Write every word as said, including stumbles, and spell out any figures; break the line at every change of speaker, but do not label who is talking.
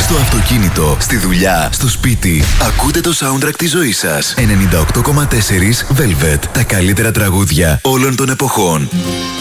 Στο αυτοκίνητο, στη δουλειά, στο σπίτι. Ακούτε το soundtrack της ζωής σας. ενενήντα οκτώ κόμμα τέσσερα Velvet. Τα καλύτερα τραγούδια όλων των εποχών.